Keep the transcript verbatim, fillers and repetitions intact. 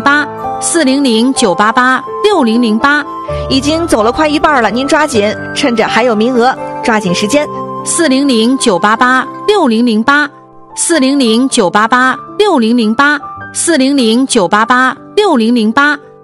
八四零零九八八六零零八， 已经走了快一半了，您抓紧，趁着还有名额，抓紧时间。 四零零九八八六零零八四零零九八八六零零八四零零九八八六零零八。